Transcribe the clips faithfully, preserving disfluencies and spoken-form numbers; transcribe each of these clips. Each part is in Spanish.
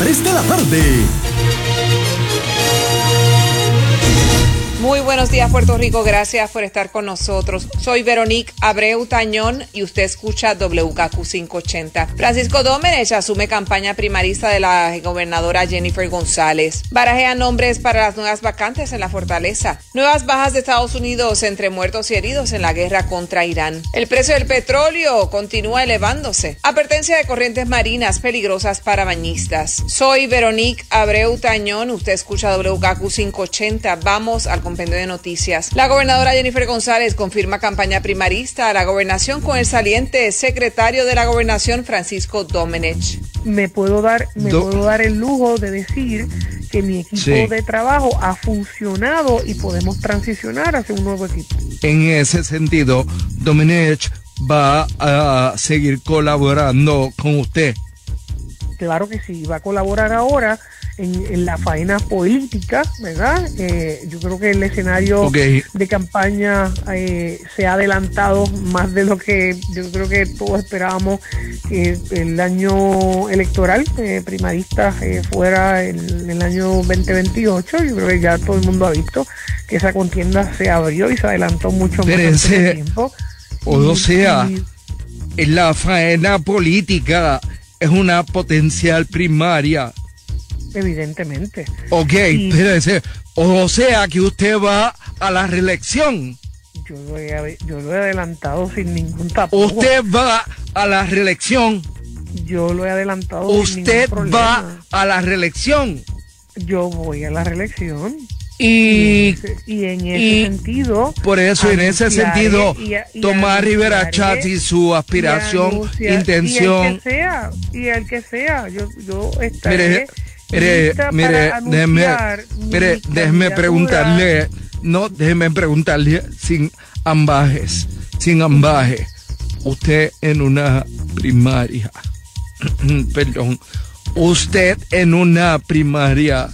tres de la tarde. Muy buenos días, Puerto Rico. Gracias por estar con nosotros. Soy Veronique Abreu Tañón y usted escucha W K Q quinientos ochenta. Francisco Domenech asume campaña primarista de la gobernadora Jennifer González. Barajea nombres para las nuevas vacantes en la fortaleza. Nuevas bajas de Estados Unidos entre muertos y heridos en la guerra contra Irán. El precio del petróleo continúa elevándose. Advertencia de corrientes marinas peligrosas para bañistas. Soy Veronique Abreu Tañón. Usted escucha W K Q quinientos ochenta. Vamos al compendio de noticias. La gobernadora Jennifer González confirma campaña primarista a la gobernación con el saliente secretario de la gobernación Francisco Domenech. Me puedo dar, me Do- puedo dar el lujo de decir que mi equipo sí. de trabajo ha funcionado y podemos transicionar hacia un nuevo equipo. En ese sentido, Domenech va a seguir colaborando con usted. Claro que sí, va a colaborar ahora en, en la faena política, ¿verdad? Eh, yo creo que el escenario okay. de campaña eh, se ha adelantado más de lo que yo creo que todos esperábamos que el año electoral eh, primarista eh, fuera el, el año veinte veintiocho. Yo creo que ya todo el mundo ha visto que esa contienda se abrió y se adelantó mucho más en ese tiempo. O y, sea, y, en la faena política es una potencial primaria. Evidentemente. Ok, y, espérese. O sea que usted va a la reelección. Yo lo he, yo lo he adelantado sin ningún tapujo. Usted va a la reelección. Yo lo he adelantado usted sin ningún problema. Va a la reelección. Yo voy a la reelección. Y, y en ese y sentido por eso en ese sentido y a, y Tomás Rivera Chatz y su aspiración, y anunciar, intención y el que sea y el que sea yo yo estaré mire mire mire déjeme mire déjeme preguntarle no déjeme preguntarle sin ambajes sin ambaje usted en una primaria perdón usted en una primaria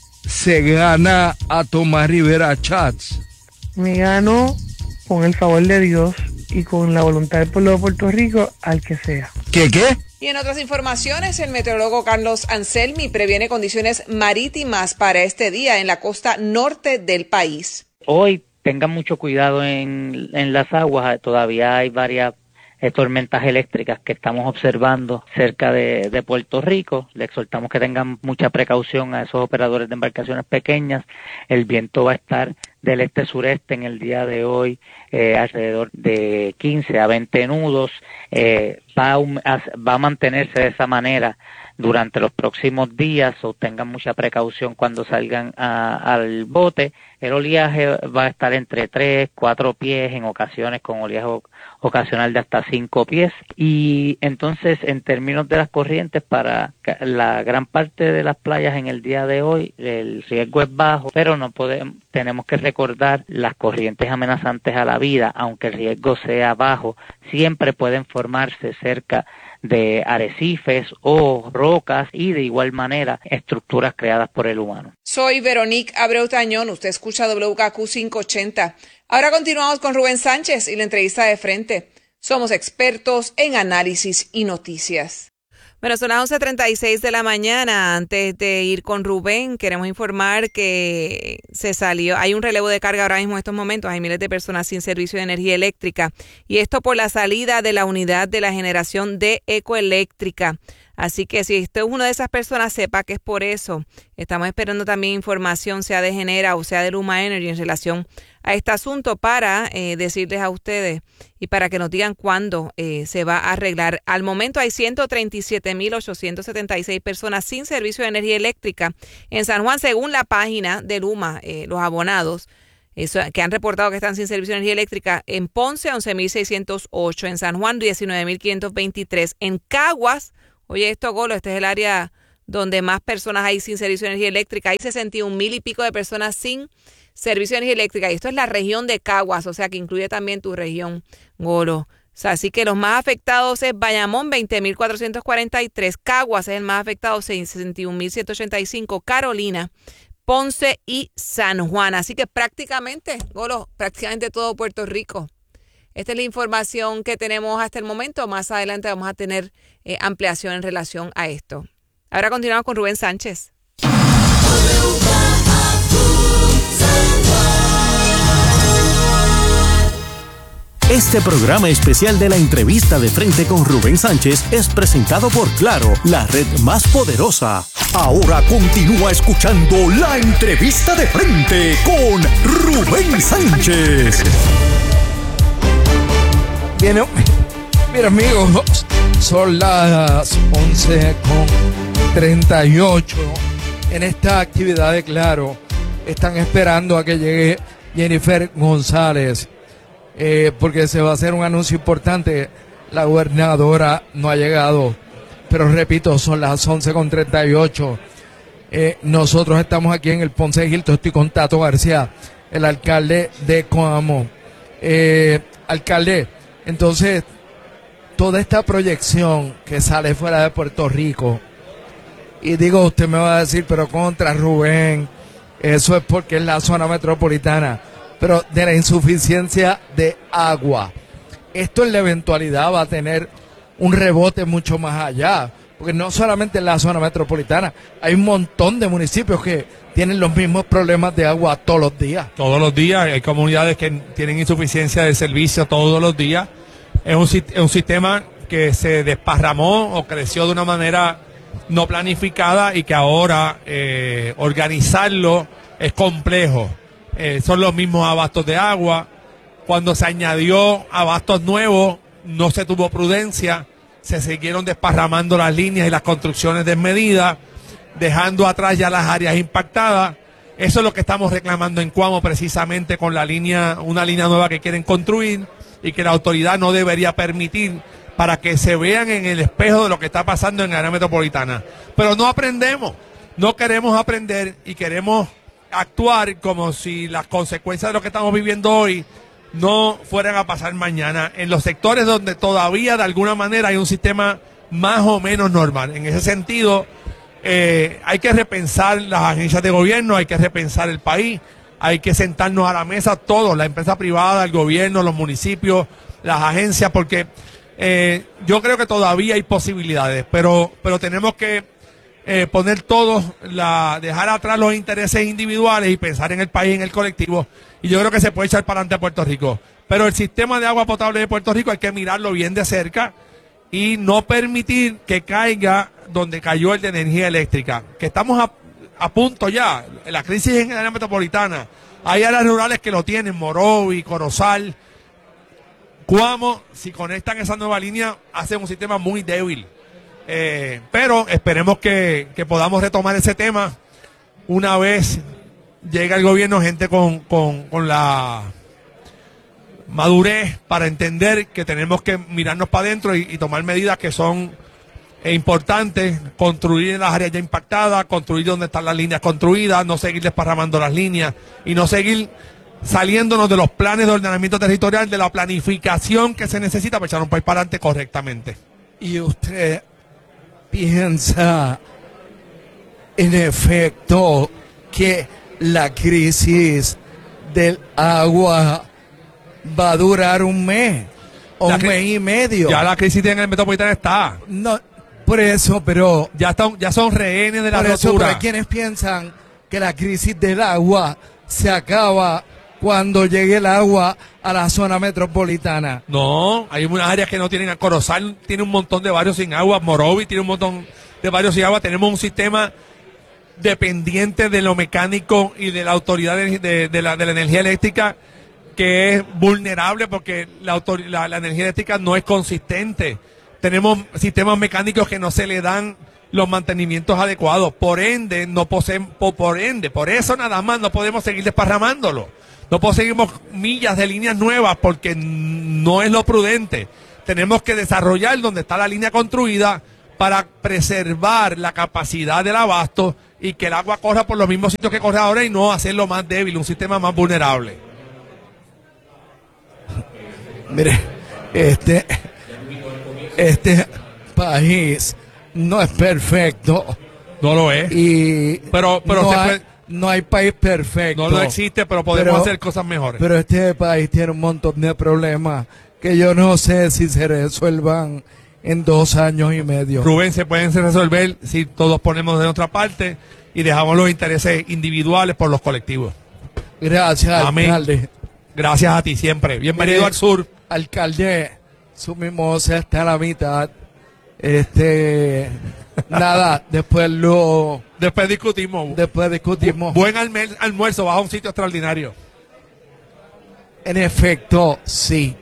se gana a Tomás Rivera Chatz. Me gano con el favor de Dios y con la voluntad del pueblo de Puerto Rico al que sea. ¿Qué qué? Y en otras informaciones, el meteorólogo Carlos Anselmi previene condiciones marítimas para este día en la costa norte del país. Hoy tengan mucho cuidado en, en las aguas, todavía hay varias tormentas eléctricas que estamos observando cerca de, de Puerto Rico. Le exhortamos que tengan mucha precaución a esos operadores de embarcaciones pequeñas. El viento va a estar del este-sureste en el día de hoy, eh, alrededor de quince a veinte nudos. Eh, va, a, va a mantenerse de esa manera durante los próximos días, o tengan mucha precaución cuando salgan a, al bote. El oleaje va a estar entre tres, cuatro pies, en ocasiones con oleaje ocasional de hasta cinco pies. Y entonces, en términos de las corrientes, para la gran parte de las playas en el día de hoy, el riesgo es bajo, pero no podemos, tenemos que recordar las corrientes amenazantes a la vida, aunque el riesgo sea bajo, siempre pueden formarse cerca de arrecifes o rocas y de igual manera estructuras creadas por el humano. Soy Veronique Abreu Tañón, usted escucha W K Q quinientos ochenta. Ahora continuamos con Rubén Sánchez y la entrevista de frente. Somos expertos en análisis y noticias. Bueno, son las once treinta y seis de la mañana. Antes de ir con Rubén, queremos informar que se salió, hay un relevo de carga ahora mismo en estos momentos. Hay miles de personas sin servicio de energía eléctrica. Y esto por la salida de la unidad de la generación de Ecoeléctrica. Así que si usted es una de esas personas, sepa que es por eso. Estamos esperando también información, sea de Genera o sea de Luma Energy, en relación a este asunto para eh, decirles a ustedes y para que nos digan cuándo eh, se va a arreglar. Al momento hay ciento treinta y siete mil ochocientas setenta y seis personas sin servicio de energía eléctrica en San Juan, según la página de Luma, eh, los abonados. Eso, que han reportado que están sin servicio de energía eléctrica. En Ponce, once mil seiscientos ocho. En San Juan, diecinueve mil quinientos veintitrés. En Caguas, oye esto, Golo, este es el área donde más personas hay sin servicio de energía eléctrica. Hay sesenta y un mil y pico de personas sin servicio de energía eléctrica. Y esto es la región de Caguas, o sea que incluye también tu región, Golo. O sea, así que los más afectados es Bayamón, veinte mil cuatrocientos cuarenta y tres. Caguas es el más afectado, sesenta y un mil ciento ochenta y cinco. Carolina, Ponce y San Juan. Así que prácticamente, Golo, prácticamente todo Puerto Rico. Esta es la información que tenemos hasta el momento. Más adelante vamos a tener eh, ampliación en relación a esto. Ahora continuamos con Rubén Sánchez. Este programa especial de la entrevista de frente con Rubén Sánchez es presentado por Claro, la red más poderosa. Ahora continúa escuchando la entrevista de frente con Rubén Sánchez. Bien, mira amigos, son las once con treinta y ocho. En esta actividad de Claro están esperando a que llegue Jennifer González. Eh, porque se va a hacer un anuncio importante. La gobernadora no ha llegado, pero repito, son las once con treinta y ocho. Eh, nosotros estamos aquí en el Ponce Hilton, estoy con Tato García, el alcalde de Coamo. Eh, alcalde, entonces, toda esta proyección que sale fuera de Puerto Rico, y digo, usted me va a decir, pero contra Rubén, eso es porque es la zona metropolitana, pero de la insuficiencia de agua. Esto en la eventualidad va a tener un rebote mucho más allá, porque no solamente en la zona metropolitana, hay un montón de municipios que tienen los mismos problemas de agua todos los días. Todos los días, hay comunidades que tienen insuficiencia de servicio todos los días. Es un, es un sistema que se desparramó o creció de una manera no planificada y que ahora eh, organizarlo es complejo. Eh, son los mismos abastos de agua. Cuando se añadió abastos nuevos, no se tuvo prudencia, se siguieron desparramando las líneas y las construcciones desmedidas, dejando atrás ya las áreas impactadas. Eso es lo que estamos reclamando en Coamo, precisamente con la línea, una línea nueva que quieren construir y que la autoridad no debería permitir, para que se vean en el espejo de lo que está pasando en la área metropolitana. Pero no aprendemos, no queremos aprender y queremos actuar como si las consecuencias de lo que estamos viviendo hoy no fueran a pasar mañana en los sectores donde todavía de alguna manera hay un sistema más o menos normal. En ese sentido, eh, hay que repensar las agencias de gobierno, hay que repensar el país, hay que sentarnos a la mesa todos, la empresa privada, el gobierno, los municipios, las agencias, porque eh, yo creo que todavía hay posibilidades, pero, pero tenemos que Eh, poner todos, la, dejar atrás los intereses individuales y pensar en el país, en el colectivo, y yo creo que se puede echar para adelante a Puerto Rico. Pero el sistema de agua potable de Puerto Rico hay que mirarlo bien de cerca y no permitir que caiga donde cayó el de energía eléctrica, que estamos a, a punto ya, la crisis en la área metropolitana, hay áreas rurales que lo tienen, Morovi, Corozal, Coamo, si conectan esa nueva línea, hacen un sistema muy débil. Eh, pero esperemos que, que podamos retomar ese tema una vez llegue el gobierno, gente con, con, con la madurez para entender que tenemos que mirarnos para adentro y, y tomar medidas que son eh, importantes, construir en las áreas ya impactadas, construir donde están las líneas construidas, no seguir desparramando las líneas y no seguir saliéndonos de los planes de ordenamiento territorial, de la planificación que se necesita para echar un país para adelante correctamente. Y usted piensa, en efecto, que la crisis del agua va a durar un mes o un mes y medio? Ya la crisis en el metropolitano está. No, por eso, pero ya están, ya son rehenes de la por eso, rotura. pero hay quienes piensan que la crisis del agua se acaba cuando llegue el agua a la zona metropolitana. No, hay unas áreas que no tienen. Corozal tiene un montón de barrios sin agua, Morovi tiene un montón de barrios sin agua. Tenemos un sistema dependiente de lo mecánico y de la autoridad de, de, de, la, de la energía eléctrica, que es vulnerable porque la, la, la energía eléctrica no es consistente. Tenemos sistemas mecánicos que no se le dan los mantenimientos adecuados, por ende, no poseen, por, por ende, por eso nada más no podemos seguir desparramándolo. No conseguimos millas de líneas nuevas porque no es lo prudente. Tenemos que desarrollar donde está la línea construida para preservar la capacidad del abasto y que el agua corra por los mismos sitios que corre ahora y no hacerlo más débil, un sistema más vulnerable. Mire, este, este país no es perfecto. No lo es. Y pero, pero no se hay, puede... No hay país perfecto. No lo existe, pero podemos pero, hacer cosas mejores. Pero este país tiene un montón de problemas que yo no sé si se resuelvan en dos años y medio. Rubén, se pueden resolver si todos ponemos de nuestra parte y dejamos los intereses individuales por los colectivos. Gracias, Amén. alcalde. Gracias a ti siempre. Bienvenido Mire, al sur. Alcalde, su mimosa está a la mitad. Este, nada, después lo... Después discutimos. Después discutimos. Buen almer- almuerzo, vas a un sitio extraordinario. En efecto, sí.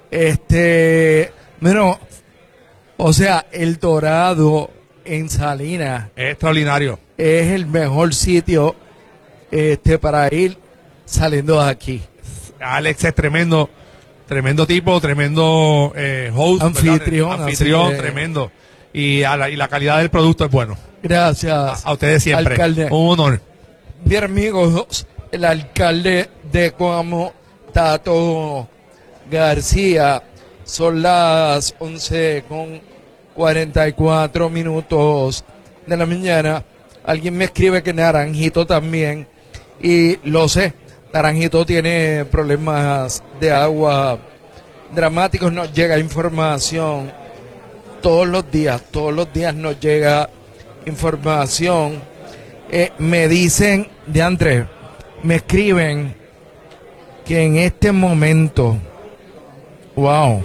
Este, bueno, o sea, El Dorado en Salinas Es extraordinario. es el mejor sitio este para ir saliendo de aquí. Alex es tremendo, tremendo tipo, tremendo eh, host, Anfitrión, ¿verdad? Anfitrión, que... tremendo. Y, a la, y la calidad del producto es bueno. Gracias. A, a ustedes siempre. Alcalde. Un honor. Bien, amigos, el alcalde de Coamo, Tato García, son las once con cuarenta y cuatro minutos de la mañana. Alguien me escribe que Naranjito también, y lo sé, Naranjito tiene problemas de agua dramáticos, nos llega información todos los días, todos los días nos llega información. Eh, me dicen, de Andrés, me escriben que en este momento, wow,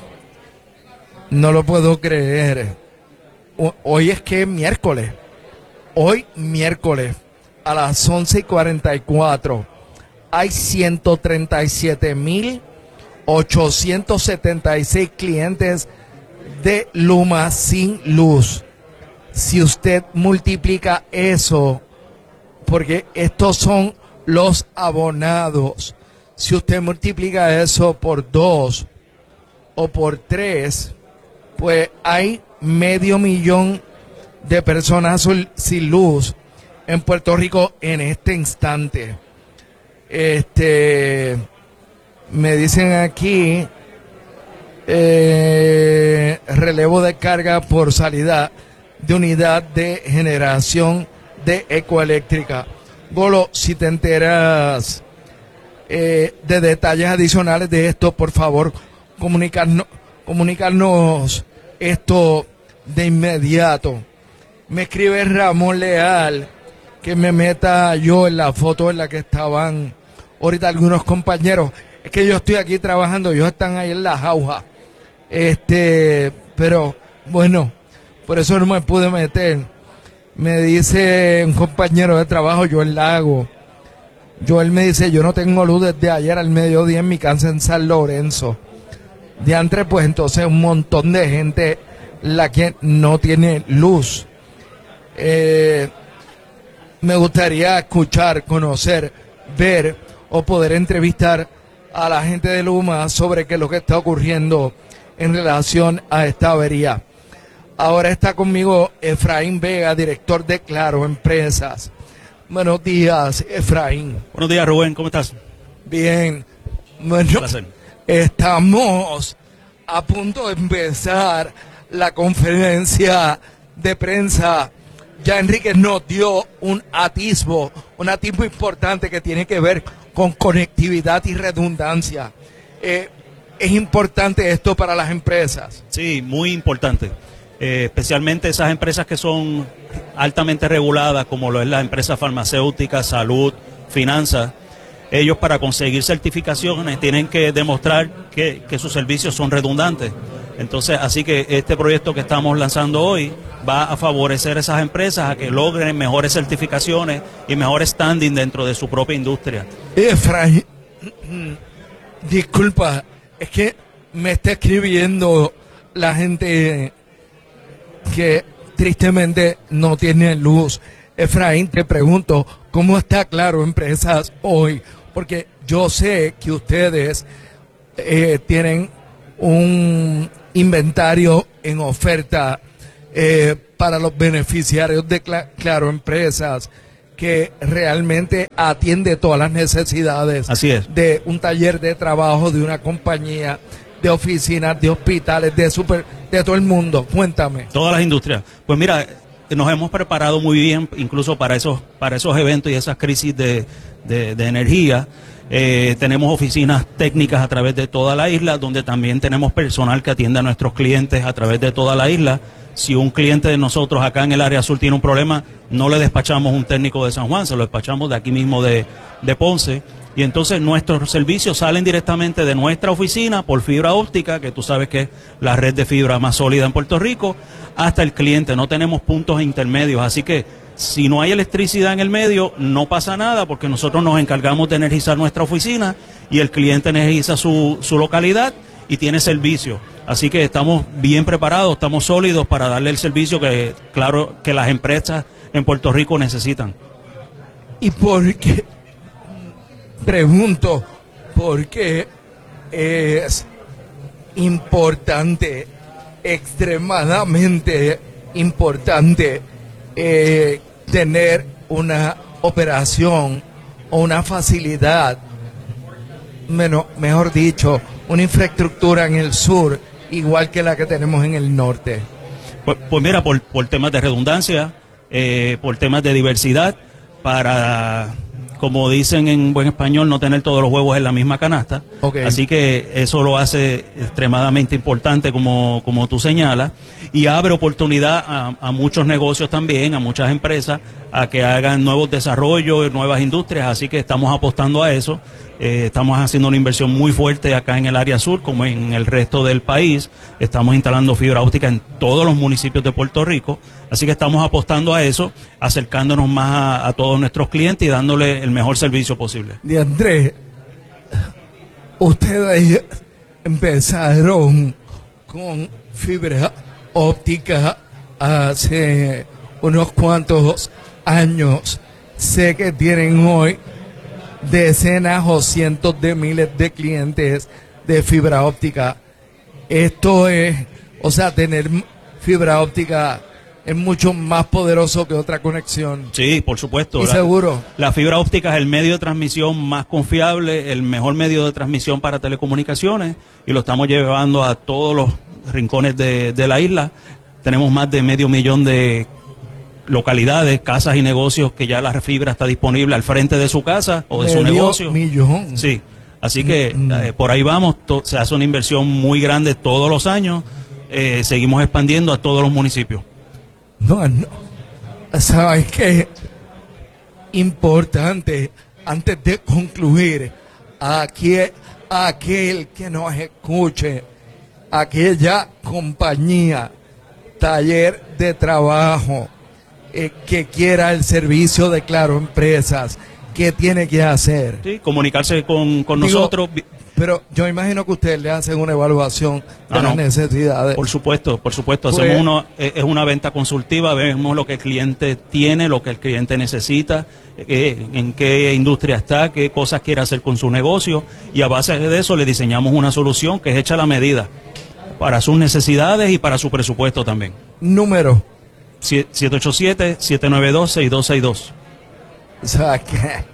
no lo puedo creer, o, hoy es que es miércoles, hoy miércoles a las once y cuarenta y cuatro hay ciento treinta y siete mil ochocientos setenta y seis clientes de Luma sin luz. Si usted multiplica eso, porque estos son los abonados, si usted multiplica eso por dos o por tres, pues hay medio millón de personas sin luz en Puerto Rico en este instante. Este, me dicen aquí, eh, relevo de carga por salida de unidad de generación de Ecoeléctrica. Golo, si te enteras eh, de detalles adicionales de esto, por favor, comunicarnos, comunicarnos esto de inmediato. Me escribe Ramón Leal que me meta yo en la foto en la que estaban ahorita algunos compañeros. Es que yo estoy aquí trabajando, ellos están ahí en la jauja. Este, pero bueno, por eso no me pude meter. Me dice un compañero de trabajo, Joel Lago. Joel me dice, yo no tengo luz desde ayer al mediodía en mi casa en San Lorenzo. De antes, pues entonces un montón de gente la que no tiene luz. Eh, me gustaría escuchar, conocer, ver o poder entrevistar a la gente de Luma sobre qué es lo que está ocurriendo en relación a esta avería. Ahora está conmigo Efraín Vega, director de Claro Empresas. Buenos días, Efraín. Buenos días, Rubén, ¿cómo estás? Bien. Bueno, estamos a punto de empezar la conferencia de prensa. Ya Enrique nos dio un atisbo, un atisbo importante que tiene que ver con conectividad y redundancia. Eh, ¿Es importante esto para las empresas? Sí, muy importante. Eh, especialmente esas empresas que son altamente reguladas, como lo es las empresas farmacéuticas, salud, finanzas. Ellos, para conseguir certificaciones, tienen que demostrar que, que sus servicios son redundantes. Entonces, así que este proyecto que estamos lanzando hoy va a favorecer a esas empresas a que logren mejores certificaciones y mejor standing dentro de su propia industria. Efraín, disculpa, es que me está escribiendo la gente que tristemente no tiene luz. Efraín, te pregunto, ¿cómo está Claro Empresas hoy? Porque yo sé que ustedes eh, tienen un inventario en oferta eh, para los beneficiarios de Cla- Claro Empresas que realmente atiende todas las necesidades. Así es. De un taller de trabajo, de una compañía, de oficinas, de hospitales, de super, de todo el mundo. Cuéntame. Todas las industrias. Pues mira, nos hemos preparado muy bien, incluso para esos, para esos eventos y esas crisis de, de, de energía. Eh, tenemos oficinas técnicas a través de toda la isla, donde también tenemos personal que atiende a nuestros clientes a través de toda la isla. Si un cliente de nosotros acá en el área sur tiene un problema, no le despachamos un técnico de San Juan, se lo despachamos de aquí mismo de, de Ponce. Y entonces nuestros servicios salen directamente de nuestra oficina por fibra óptica, que tú sabes que es la red de fibra más sólida en Puerto Rico, hasta el cliente. No tenemos puntos intermedios, así que si no hay electricidad en el medio, no pasa nada, porque nosotros nos encargamos de energizar nuestra oficina y el cliente energiza su, su localidad y tiene servicio. Así que estamos bien preparados, estamos sólidos para darle el servicio que, claro, que las empresas en Puerto Rico necesitan. ¿Y por qué? Pregunto, ¿por qué es importante, extremadamente importante, eh, tener una operación o una facilidad, menos, mejor dicho, una infraestructura en el sur, igual que la que tenemos en el norte? Pues, pues mira, por, por temas de redundancia, eh, por temas de diversidad, para, como dicen en buen español, no tener todos los huevos en la misma canasta. Okay. Así que eso lo hace extremadamente importante, como, como tú señalas, y abre oportunidad a, a muchos negocios también, a muchas empresas, a que hagan nuevos desarrollos, nuevas industrias. Así que estamos apostando a eso. Eh, estamos haciendo una inversión muy fuerte acá en el área sur, como en el resto del país. Estamos instalando fibra óptica en todos los municipios de Puerto Rico. Así que estamos apostando a eso, acercándonos más a, a todos nuestros clientes y dándole el mejor servicio posible. De Andrés, ustedes empezaron con fibra óptica hace unos cuantos años. Sé que tienen hoy decenas o cientos de miles de clientes de fibra óptica. Esto es, o sea, tener fibra óptica es mucho más poderoso que otra conexión. Sí, por supuesto. ¿Y la, seguro? La fibra óptica es el medio de transmisión más confiable, el mejor medio de transmisión para telecomunicaciones, y lo estamos llevando a todos los rincones de, de la isla. Tenemos más de medio millón de localidades, casas y negocios que ya la fibra está disponible al frente de su casa o de medio su negocio. Millón. Sí, así que mm. eh, por ahí vamos, to, se hace una inversión muy grande todos los años, eh, seguimos expandiendo a todos los municipios. No, no, ¿sabes qué? Importante, antes de concluir, aquí, aquel que nos escuche, aquella compañía, taller de trabajo, Eh, que quiera el servicio de Claro Empresas, ¿qué tiene que hacer? Sí, comunicarse con, con Digo, nosotros. Pero yo imagino que ustedes le hacen una evaluación de ah, las no. necesidades. Por supuesto, por supuesto. Pues, Hacemos uno, es una venta consultiva, vemos lo que el cliente tiene, lo que el cliente necesita, eh, en qué industria está, qué cosas quiere hacer con su negocio, y a base de eso le diseñamos una solución que es hecha a la medida para sus necesidades y para su presupuesto también. Número. siete ocho siete, siete nueve dos, seis dos seis dos. O sea que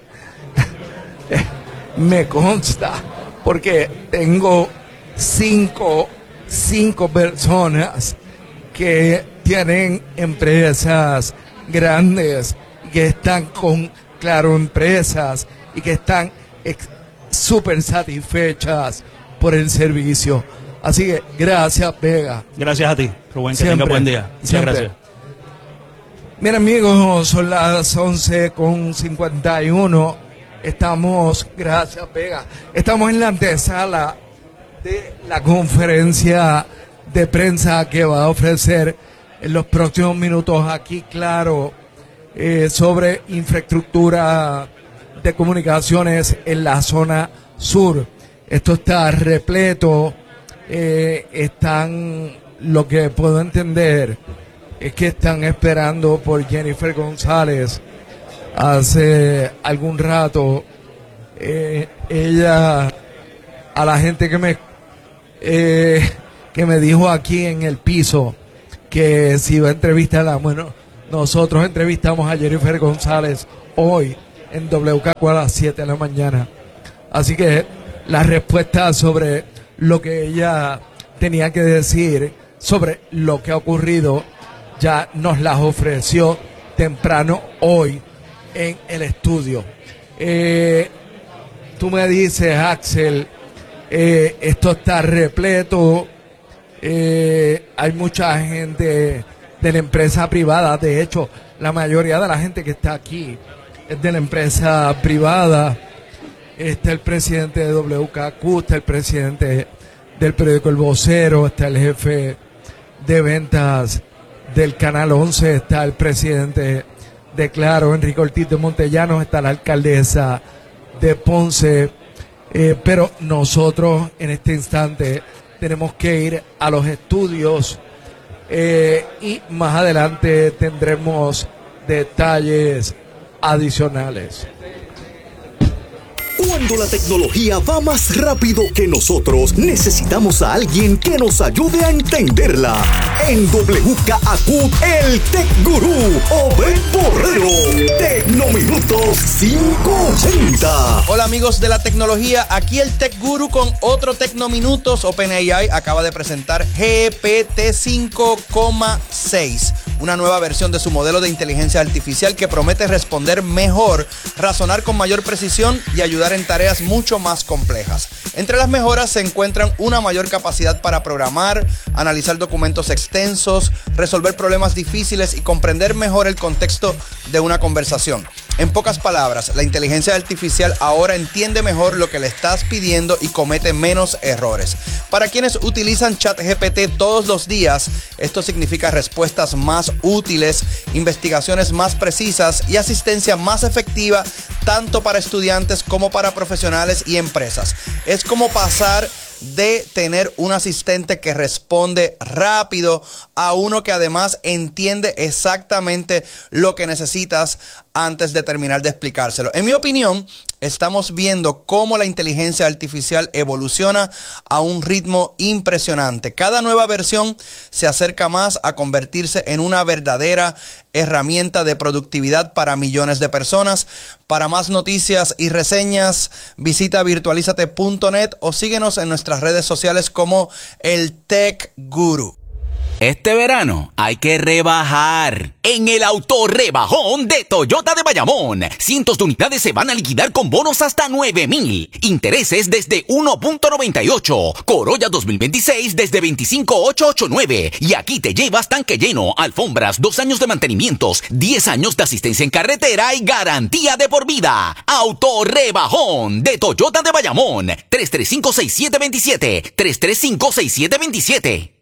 me consta, porque tengo cinco, cinco personas que tienen empresas grandes, que están con Claro Empresas y que están súper satisfechas por el servicio. Así que gracias, Vega. Gracias a ti, Rubén, que Siempre, tenga buen día. Muchas siempre. gracias. Bien, amigos, son las once con cincuenta y uno. Estamos, gracias, Vega. Estamos en la antesala de la conferencia de prensa que va a ofrecer en los próximos minutos aquí, Claro, eh, sobre infraestructura de comunicaciones en la zona sur. Esto está repleto, eh, están, lo que puedo entender es que están esperando por Jennifer González hace algún rato. Eh, ella, a la gente que me eh, que me dijo aquí en el piso que si iba a entrevistarla, bueno, nosotros entrevistamos a Jennifer González hoy en W K Q a las siete de la mañana. Así que la respuesta sobre lo que ella tenía que decir sobre lo que ha ocurrido ya nos las ofreció temprano hoy en el estudio. Eh, tú me dices, Axel, eh, esto está repleto, eh, hay mucha gente de la empresa privada. De hecho, la mayoría de la gente que está aquí es de la empresa privada. Está el presidente de W K Q, está el presidente del periódico El Vocero, está el jefe de ventas del Canal once, está el presidente de Claro, Enrique Ortiz de Montellanos, está la alcaldesa de Ponce, eh, pero nosotros en este instante tenemos que ir a los estudios eh, y más adelante tendremos detalles adicionales. Cuando la tecnología va más rápido que nosotros, necesitamos a alguien que nos ayude a entenderla. En W K A Q, el Tech Gurú, Obed Borrero. Tecnominutos quinientos ochenta. Hola amigos de la tecnología, aquí el Tech Gurú con otro Tecnominutos. OpenAI acaba de presentar G P T cinco punto seis, una nueva versión de su modelo de inteligencia artificial que promete responder mejor, razonar con mayor precisión y ayudar en tareas mucho más complejas. Entre las mejoras se encuentran una mayor capacidad para programar, analizar documentos extensos, resolver problemas difíciles y comprender mejor el contexto de una conversación. En pocas palabras, la inteligencia artificial ahora entiende mejor lo que le estás pidiendo y comete menos errores. Para quienes utilizan ChatGPT todos los días, esto significa respuestas más útiles, investigaciones más precisas y asistencia más efectiva tanto para estudiantes como para profesionales y empresas. Es como pasar de tener un asistente que responde rápido a uno que además entiende exactamente lo que necesitas antes de terminar de explicárselo. En mi opinión, estamos viendo cómo la inteligencia artificial evoluciona a un ritmo impresionante. Cada nueva versión se acerca más a convertirse en una verdadera herramienta de productividad para millones de personas. Para más noticias y reseñas, visita virtualizate punto net o síguenos en nuestras redes sociales como el Tech Guru. Este verano hay que rebajar. En el autorrebajón de Toyota de Bayamón, cientos de unidades se van a liquidar con bonos hasta nueve mil. Intereses desde uno punto noventa y ocho. Corolla dos mil veintiséis desde veinticinco mil ochocientos ochenta y nueve. Y aquí te llevas tanque lleno, alfombras, dos años de mantenimientos, diez años de asistencia en carretera y garantía de por vida. Autorrebajón de Toyota de Bayamón. tres tres cinco, seis siete dos siete. tres tres cinco, seis siete dos siete.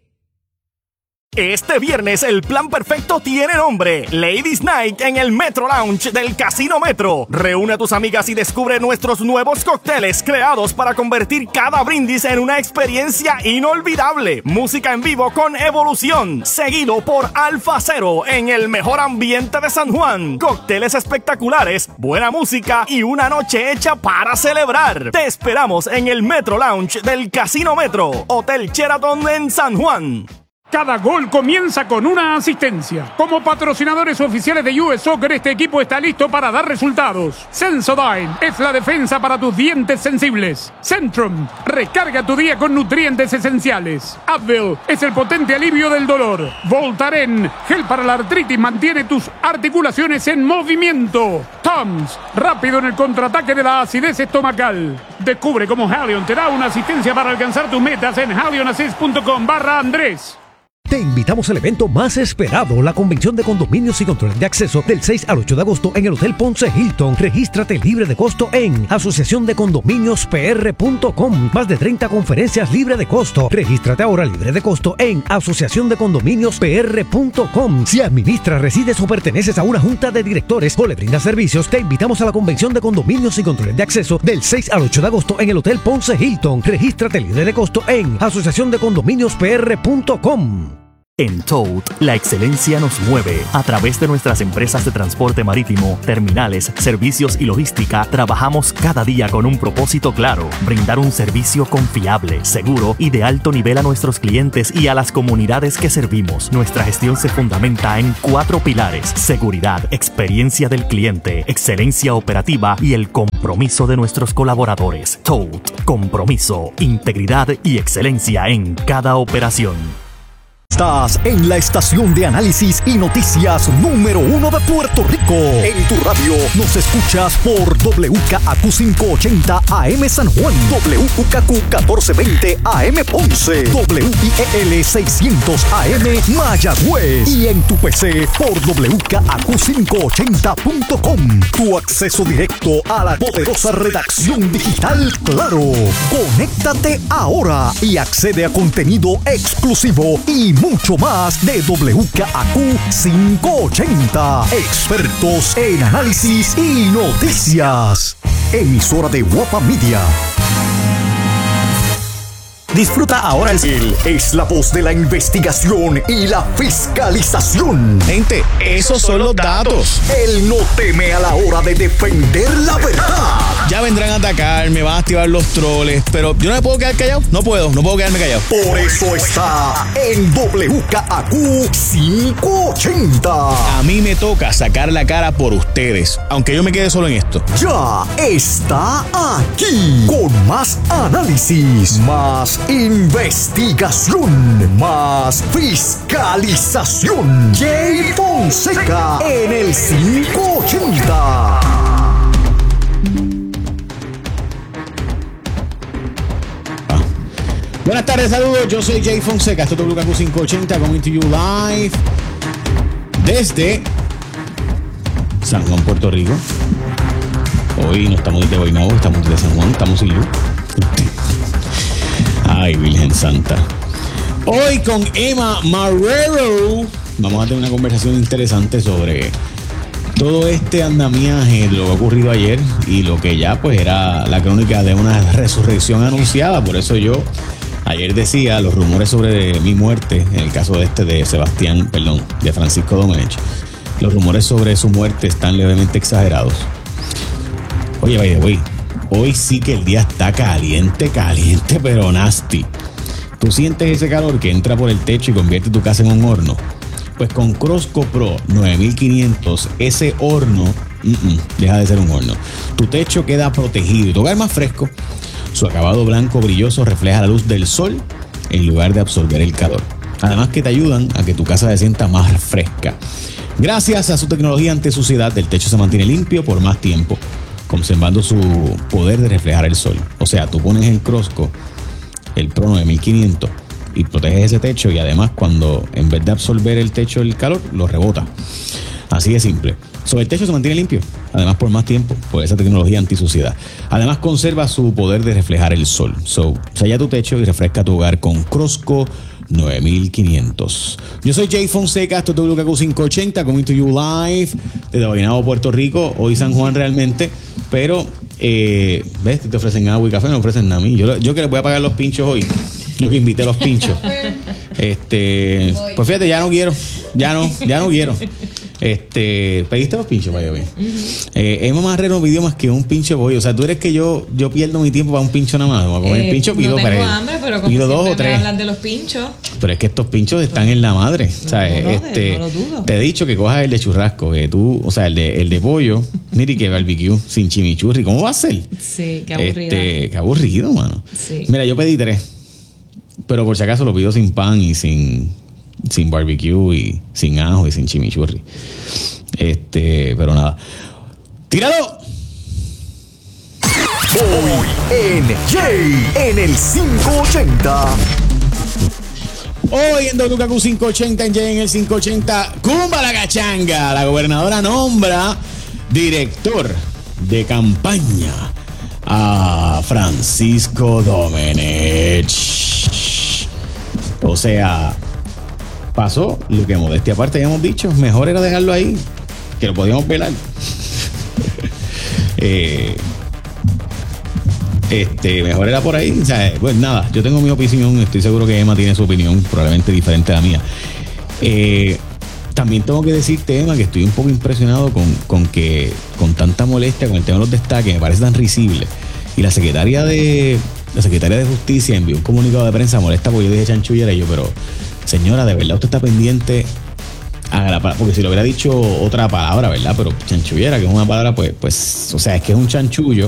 Este viernes el plan perfecto tiene nombre: Ladies Night en el Metro Lounge del Casino Metro. Reúne a tus amigas y descubre nuestros nuevos cócteles creados para convertir cada brindis en una experiencia inolvidable. Música en vivo con Evolución, seguido por Alfa Cero en el mejor ambiente de San Juan. Cócteles espectaculares, buena música y una noche hecha para celebrar. Te esperamos en el Metro Lounge del Casino Metro, Hotel Sheraton en San Juan. Cada gol comienza con una asistencia. Como patrocinadores oficiales de U S Soccer, este equipo está listo para dar resultados. Sensodyne es la defensa para tus dientes sensibles. Centrum, recarga tu día con nutrientes esenciales. Advil es el potente alivio del dolor. Voltaren, gel para la artritis, mantiene tus articulaciones en movimiento. Tums, rápido en el contraataque de la acidez estomacal. Descubre cómo Halion te da una asistencia para alcanzar tus metas en halionassist punto com barra Andrés. Te invitamos al evento más esperado, la Convención de Condominios y Controles de Acceso, del seis al ocho de agosto en el Hotel Ponce Hilton. Regístrate libre de costo en asociación de condominios p r punto com. Más de treinta conferencias libre de costo. Regístrate ahora libre de costo en asociación de condominios p r punto com. Si administras, resides o perteneces a una junta de directores o le brindas servicios, te invitamos a la Convención de Condominios y Controles de Acceso del seis al ocho de agosto en el Hotel Ponce Hilton. Regístrate libre de costo en asociación de condominios p r punto com. En Toad, la excelencia nos mueve. A través de nuestras empresas de transporte marítimo, terminales, servicios y logística, trabajamos cada día con un propósito claro: brindar un servicio confiable, seguro y de alto nivel a nuestros clientes y a las comunidades que servimos. Nuestra gestión se fundamenta en cuatro pilares: seguridad, experiencia del cliente, excelencia operativa y el compromiso de nuestros colaboradores. Toad, compromiso, integridad y excelencia en cada operación. Estás en la estación de análisis y noticias número uno de Puerto Rico. En tu radio nos escuchas por W K A Q quinientos ochenta A M San Juan, W K Q catorce veinte A M Ponce, W I E L seiscientos A M Mayagüez y en tu P C por W K A Q quinientos ochenta punto com. Tu acceso directo a la poderosa redacción digital Claro. Conéctate ahora y accede a contenido exclusivo y mucho más de W K A Q quinientos ochenta. Expertos en análisis y noticias. Emisora de Guapa Media. Disfruta ahora el... Él es la voz de la investigación y la fiscalización. Gente, esos son los datos. Él no teme a la hora de defender la verdad. Ya vendrán a atacar, me van a activar los troles, pero yo no me puedo quedar callado. No puedo, no puedo quedarme callado. Por eso está en W K A Q quinientos ochenta. A mí me toca sacar la cara por ustedes, aunque yo me quede solo en esto. Ya está aquí con más análisis, más investigación, más fiscalización. Jay Fonseca en el quinientos ochenta. Buenas tardes, saludos. Yo soy Jay Fonseca. Esto es W K Q quinientos ochenta, coming to you live desde San Juan, Puerto Rico. Hoy no estamos de Guaynabo, estamos de San Juan, estamos sin luz. Ay, Virgen Santa. Hoy con Emma Marrero vamos a tener una conversación interesante sobre todo este andamiaje, lo que ha ocurrido ayer y lo que ya pues era la crónica de una resurrección anunciada. Por eso yo ayer decía los rumores sobre mi muerte, en el caso de este de Sebastián, perdón, de Francisco Domenech, los rumores sobre su muerte están levemente exagerados. Oye, by the way, hoy sí que el día está caliente, caliente, pero nasty. ¿Tú sientes ese calor que entra por el techo y convierte tu casa en un horno? Pues con Crosco Pro nueve mil quinientos, ese horno mm-mm, deja de ser un horno. Tu techo queda protegido y tu hogar más fresco. Su acabado blanco brilloso refleja la luz del sol en lugar de absorber el calor. Además que te ayudan a que tu casa se sienta más fresca. Gracias a su tecnología antisuciedad, el techo se mantiene limpio por más tiempo, conservando su poder de reflejar el sol. O sea, tú pones el Crosco, el Pro nueve mil quinientos, y proteges ese techo, y además cuando en vez de absorber el techo el calor, lo rebota. Así de simple. So, el techo se mantiene limpio, además por más tiempo, por esa tecnología antisuciedad. Además conserva su poder de reflejar el sol. So, sella tu techo y refresca tu hogar con Crosco nueve mil quinientos. Yo soy Jay Fonseca, esto es W K Q quinientos ochenta, coming to you live desde Guaynabo, Puerto Rico. Hoy San Juan realmente, pero eh, ves, te ofrecen agua y café, no me ofrecen nada a mí. Yo, yo que les voy a pagar los pinchos hoy, yo que invité los pinchos. Este, pues fíjate, ya no quiero, ya no, ya no quiero. Este, pediste los pinchos, vaya bien. Uh-huh. eh, Emma Marrero pidió más que un pincho de pollo. O sea, tú eres que yo yo pierdo mi tiempo para un pincho nada más. Para comer eh, pincho pido no tengo para hambre, pero como pido dos o tres. Me hablan de los pinchos. Pero es que estos pinchos están en la madre. No, o sea, no, este, no lo dudo. Te he dicho que cojas el de churrasco, que tú, o sea, el de el de pollo, mire que barbecue sin chimichurri. ¿Cómo va a ser? Sí, qué aburrido. Este, qué aburrido, mano. Sí. Mira, yo pedí tres, pero por si acaso lo pido sin pan y sin sin barbecue y sin ajo y sin chimichurri. Este, pero nada. ¡Tíralo! Hoy en Jay en el quinientos ochenta. Hoy en W K Q quinientos ochenta, en Jay en el quinientos ochenta, ¡cumba la cachanga! La gobernadora nombra director de campaña a Francisco Domenech. O sea, pasó lo que modestia aparte habíamos dicho, mejor era dejarlo ahí, que lo podíamos velar. eh, este, mejor era por ahí. O sea, pues nada, yo tengo mi opinión, estoy seguro que Emma tiene su opinión, probablemente diferente a la mía. Eh, también tengo que decirte, Emma, que estoy un poco impresionado con, con que con tanta molestia con el tema de los destaques, me parece tan risible. Y la secretaria de la secretaria de Justicia envió un comunicado de prensa molesta porque yo dije chanchullera y yo, pero señora, de verdad usted está pendiente a la, porque si lo hubiera dicho otra palabra, ¿verdad? Pero chanchullera, que es una palabra, pues, pues, o sea, es que es un chanchullo